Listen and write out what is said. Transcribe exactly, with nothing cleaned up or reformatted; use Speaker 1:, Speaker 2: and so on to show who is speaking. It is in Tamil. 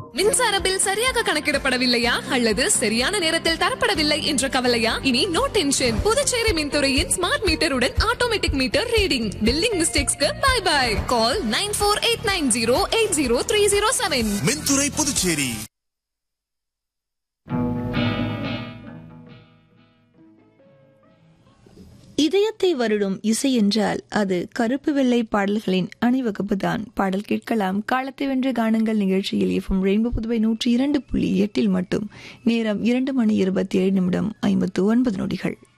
Speaker 1: மின்சார பில் சரியாக கணக்கிடப்படவில்லையா அல்லது சரியான நேரத்தில் தரப்படவில்லை என்ற கவலையா? இனி no tension. Puducherry மின்துறையின் smart மீட்டருடன் automatic meter reading. Billing மிஸ்டேக்ஸ்க்கு by by. Call nine four eight nine zero eight zero three zero seven.
Speaker 2: மின்துறை புதுச்சேரி.
Speaker 3: இதயத்தை வருடும் இசை என்றால் அது கருப்பு வெள்ளை பாடல்களின் அணிவகுப்பு தான். பாடல் கேட்கலாம். காலத்தை வென்ற கானங்கள் நிகழ்ச்சியில் எஃப்எம் ரெயின்போ புதுவை நூற்றி இரண்டு புள்ளி எட்டில் மட்டும். நேரம் இரண்டு மணி இருபத்தி ஏழு நிமிடம் ஐம்பத்து ஒன்பது நொடிகள்.